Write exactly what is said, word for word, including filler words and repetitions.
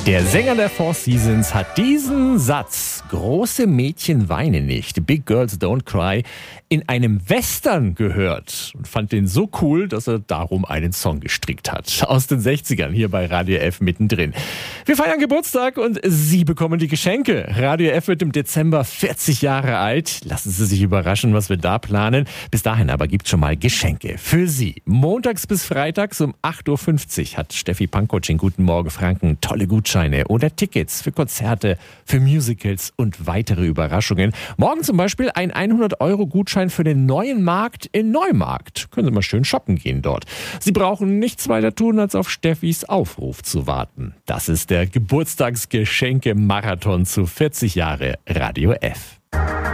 Der Sänger der Four Seasons hat diesen Satz, große Mädchen weinen nicht, Big Girls Don't Cry, in einem Western gehört und fand den so cool, dass er darum einen Song gestrickt hat. Aus den sechzigern hier bei Radio F mittendrin. Wir feiern Geburtstag und Sie bekommen die Geschenke. Radio F wird im Dezember vierzig Jahre alt. Lassen Sie sich überraschen, was wir da planen. Bis dahin aber gibt's schon mal Geschenke für Sie. Montags bis freitags um acht Uhr fünfzig hat Steffi Pankow in Guten Morgen Franken tolle Gutscheine oder Tickets für Konzerte, für Musicals und weitere Überraschungen. Morgen zum Beispiel ein hundert Euro Gutschein für den neuen Markt in Neumarkt. Können Sie mal schön shoppen gehen dort. Sie brauchen nichts weiter tun, als auf Steffis Aufruf zu warten. Das ist der Geburtstagsgeschenke-Marathon zu vierzig Jahre Radio F.